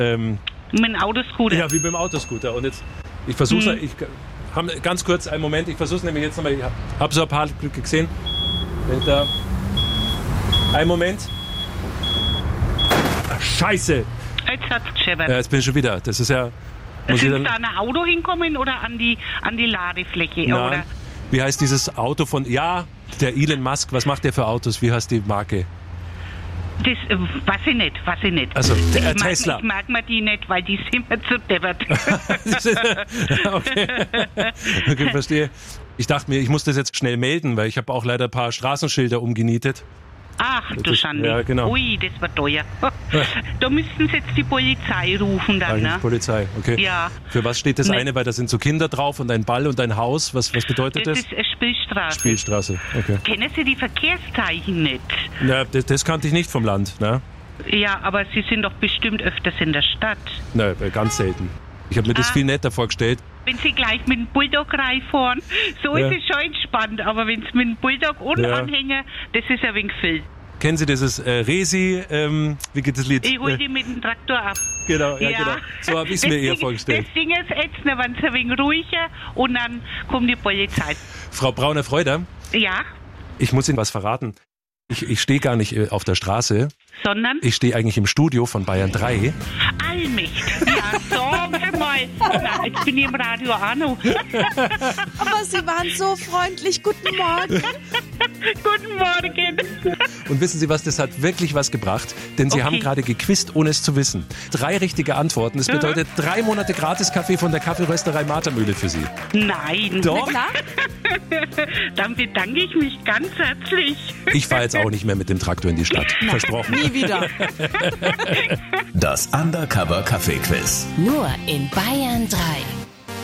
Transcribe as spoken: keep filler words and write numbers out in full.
Ähm, mit dem Autoscooter? Ja, wie beim Autoscooter. Und jetzt, ich versuche es, ich habe ganz kurz einen Moment, ich versuche es nämlich jetzt nochmal, ich habe hab so ein paar Glücke gesehen. Wenn da, einen Moment. Ach, Scheiße! Jetzt hat's gescheppert. Ja, jetzt bin ich schon wieder. Das ist ja... Muss Sind ich dann, Sie da an ein Auto hinkommen oder an die, an die Ladefläche? na, Oder? wie heißt dieses Auto von... Ja, der Elon Musk, was macht der für Autos? Wie heißt die Marke? Das äh, weiß ich nicht, weiß ich nicht. Also, der, äh, ich mag, Tesla. Ich mag mir die nicht, weil die sind mir zu deppert. okay. Okay, verstehe. Ich dachte mir, ich muss das jetzt schnell melden, weil ich habe auch leider ein paar Straßenschilder umgenietet. Ach, du Das- Schande. ja, genau. Ui, das war teuer. Da müssten Sie jetzt die Polizei rufen dann, Eigentlich ne? Polizei, okay. Ja. Für was steht das Ne- eine? Weil da sind so Kinder drauf und ein Ball und ein Haus. Was, was bedeutet Das das? ist eine Spielstraße. Spielstraße, okay. Kennen Sie die Verkehrszeichen nicht? Na, das, das kannte ich nicht vom Land, ne? Ja, aber Sie sind doch bestimmt öfters in der Stadt. Na, ganz selten. Ich habe mir das Ah. viel netter vorgestellt. Wenn Sie gleich mit dem Bulldog reinfahren, so Ja. ist es schon entspannt. Aber wenn Sie mit dem Bulldog ohne Ja. Anhänger, das ist ein wenig viel. Kennen Sie dieses äh, Resi, ähm, wie geht das Lied? Ich hol Äh, die mit dem Traktor ab. genau, ja, genau. So habe ich es Das mir eher Ding- vorgestellt. Das Ding ist jetzt, ne, wenn es ein wenig ruhiger und dann kommt die Polizei. Frau Brauner-Freuder, Ja, ich muss Ihnen was verraten. Ich, ich stehe gar nicht äh, auf der Straße. sondern Ich stehe eigentlich im Studio von Bayern drei. Allmächt. Ja, sagen Sie mal. Na, jetzt bin ich im Radio auch noch. Aber Sie waren so freundlich. Guten Morgen. Guten Morgen. Und wissen Sie was, das hat wirklich was gebracht, denn Sie Okay. haben gerade gequizt, ohne es zu wissen. Drei richtige Antworten. Das bedeutet drei Monate Gratis-Kaffee von der Kaffeerösterei Martermühle für Sie. Nein. Doch. Klar? Dann bedanke ich mich ganz herzlich. Ich fahre jetzt auch nicht mehr mit dem Traktor in die Stadt. Versprochen. Nie wieder. Das Undercover Kaffee Quiz. Nur in Bayern drei.